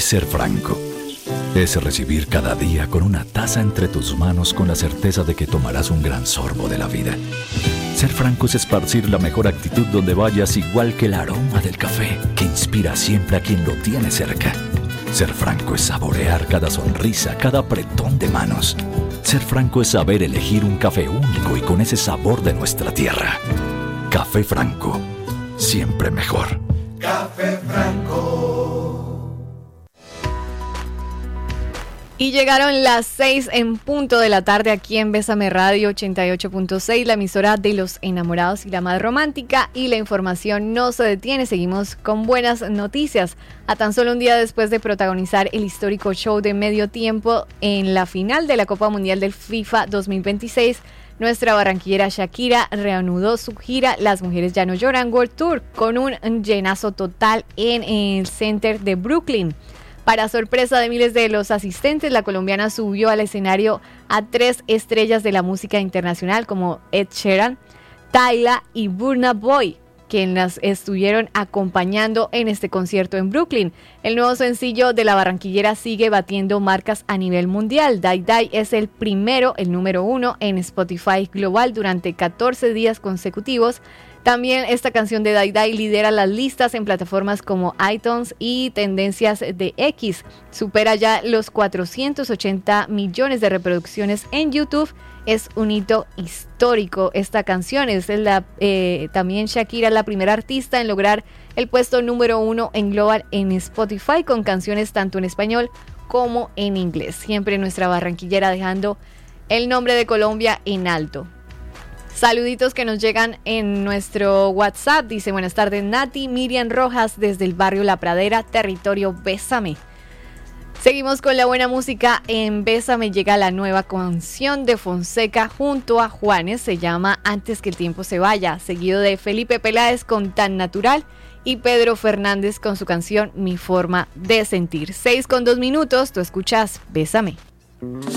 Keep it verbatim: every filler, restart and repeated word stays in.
ser franco. Es recibir cada día con una taza entre tus manos con la certeza de que tomarás un gran sorbo de la vida. Ser franco es esparcir la mejor actitud donde vayas, igual que el aroma del café, que inspira siempre a quien lo tiene cerca. Ser franco es saborear cada sonrisa, cada apretón de manos. Ser franco es saber elegir un café único y con ese sabor de nuestra tierra. Café Franco, siempre mejor. Café Franco. Y llegaron las seis en punto de la tarde aquí en Bésame Radio ochenta y ocho punto seis, la emisora de los enamorados y la más romántica, y la información no se detiene. Seguimos con buenas noticias. A tan solo un día después de protagonizar el histórico show de medio tiempo en la final de la Copa Mundial del FIFA dos mil veintiséis, nuestra barranquillera Shakira reanudó su gira Las Mujeres Ya No Lloran World Tour con un llenazo total en el Center de Brooklyn. Para sorpresa de miles de los asistentes, la colombiana subió al escenario a tres estrellas de la música internacional como Ed Sheeran, Tyla y Burna Boy, quienes las estuvieron acompañando en este concierto en Brooklyn. El nuevo sencillo de la barranquillera sigue batiendo marcas a nivel mundial. Die Die es el primero, el número uno en Spotify Global durante catorce días consecutivos. También esta canción de Die Die lidera las listas en plataformas como iTunes y Tendencias de X. Supera ya los cuatrocientos ochenta millones de reproducciones en YouTube. Es un hito histórico esta canción. Es la, eh, también Shakira, la primera artista en lograr el puesto número uno en Global en Spotify, con canciones tanto en español como en inglés. Siempre nuestra barranquillera dejando el nombre de Colombia en alto. Saluditos que nos llegan en nuestro WhatsApp. Dice: buenas tardes, Nati. Miriam Rojas desde el barrio La Pradera, territorio Bésame. Seguimos con la buena música. En Bésame llega la nueva canción de Fonseca junto a Juanes. Se llama Antes que el tiempo se vaya, seguido de Felipe Peláez con Tan Natural y Pedro Fernández con su canción Mi forma de sentir. Seis con dos minutos, tú escuchas Bésame.